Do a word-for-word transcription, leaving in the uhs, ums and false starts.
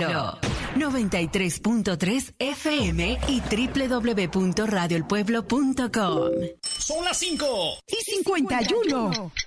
Pueblo. noventa y tres punto tres F M y doble u doble u doble u punto radio el pueblo punto com. Son las cinco y cincuenta y uno.